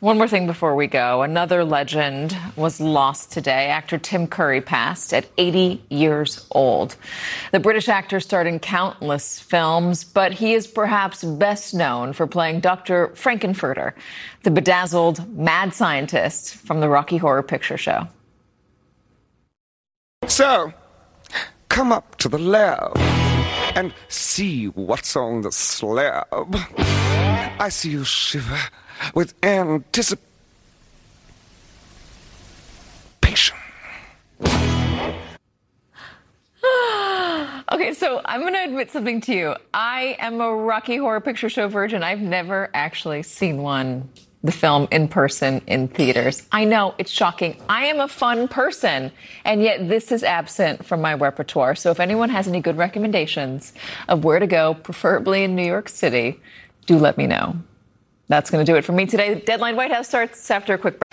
One more thing before we go. Another legend was lost today. Actor Tim Curry passed at 80 years old. The British actor starred in countless films, but he is perhaps best known for playing Dr. Frankenfurter, the bedazzled mad scientist from the Rocky Horror Picture Show. So, come up to the lab and see what's on the slab. I see you shiver with anticipation. Okay, so I'm going to admit something to you. I am a Rocky Horror Picture Show virgin. I've never actually seen the film in person in theaters. I know, it's shocking. I am a fun person, and yet this is absent from my repertoire. So if anyone has any good recommendations of where to go, preferably in New York City, do let me know. That's going to do it for me today. Deadline White House starts after a quick break.